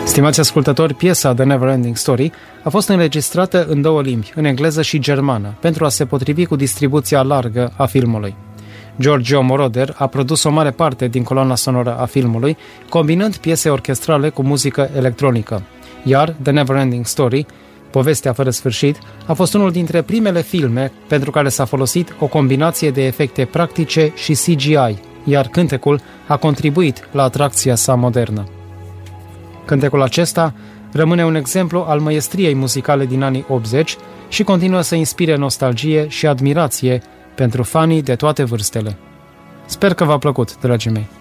Stimați ascultători, piesa The Neverending Story a fost înregistrată în 2 limbi, în engleză și germană, pentru a se potrivi cu distribuția largă a filmului. Giorgio Moroder a produs o mare parte din coloana sonoră a filmului, combinând piese orchestrale cu muzică electronică. Iar The Neverending Story, Povestea fără sfârșit, a fost unul dintre primele filme pentru care s-a folosit o combinație de efecte practice și CGI, iar cântecul a contribuit la atracția sa modernă. Cântecul acesta rămâne un exemplu al măestriei muzicale din anii 80 și continuă să inspire nostalgie și admirație pentru fanii de toate vârstele. Sper că v-a plăcut, dragii mei!